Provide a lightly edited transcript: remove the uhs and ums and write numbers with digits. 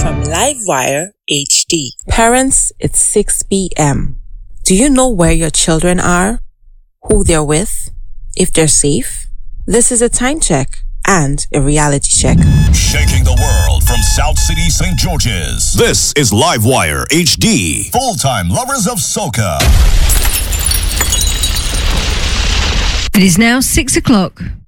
from Livewire HD. Parents, it's 6 p.m. Do you know where your children are? Who they're with? If they're safe? This is a time check and a reality check. Shaking the world from South City, St. George's. This is Livewire HD. Full-time lovers of soca. It is now 6 o'clock.